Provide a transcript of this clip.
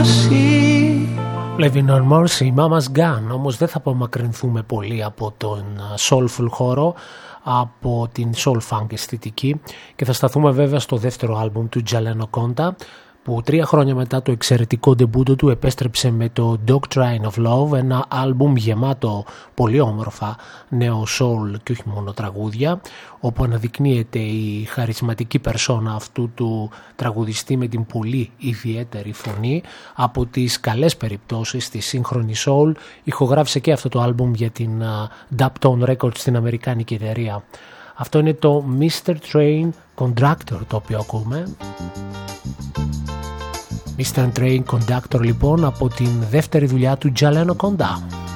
Living on Mercy, Mama's Gun. Όμως δεν θα απομακρυνθούμε πολύ από τον soulful χώρο, από την soul funk αισθητική και θα σταθούμε βέβαια στο δεύτερο άλμπουμ του Jalen Oconda, που 3 χρόνια μετά το εξαιρετικό ντεμπούτο του επέστρεψε με το Doctrine of Love, ένα άλμπουμ γεμάτο πολύ όμορφα νέο soul και όχι μόνο τραγούδια, όπου αναδεικνύεται η χαρισματική περσόνα αυτού του τραγουδιστή με την πολύ ιδιαίτερη φωνή. Από τις καλές περιπτώσεις της σύγχρονη soul, ηχογράφησε και αυτό το άλμπουμ για την Daptone Records, στην αμερικάνικη εταιρεία. Αυτό είναι το Mr. Train Conductor το οποίο ακούμε. Mr. Train Conductor λοιπόν, από την δεύτερη δουλειά του Jalen Oconda.